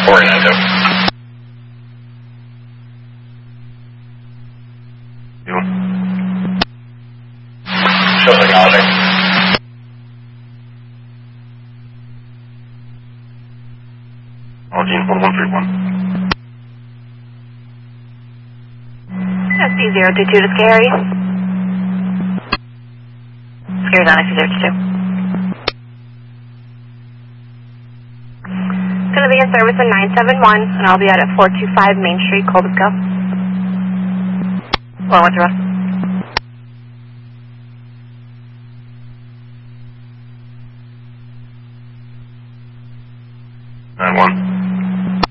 492. Shows acknowledging. Acknowledging 4131. SC022 to Scary. Scary's on SC022. Going to be in service in 971, and I'll be out at 425 Main Street, Colbisco. Well, what's the rest?